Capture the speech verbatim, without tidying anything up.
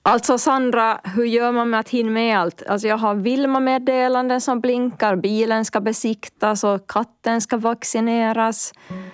Alltså Sandra, hur gör man med att hinna med allt? Alltså jag har Vilma-meddelanden som blinkar, bilen ska besiktas och katten ska vaccineras.